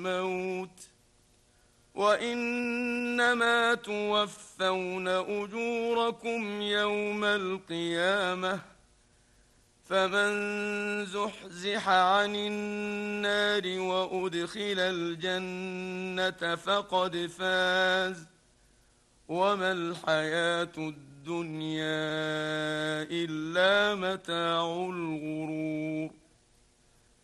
الموت وإنما توفون أجوركم يوم القيامة فمن زحزح عن النار وأدخل الجنة فقد فاز وما الحياة الدنيا إلا متاع الغرور.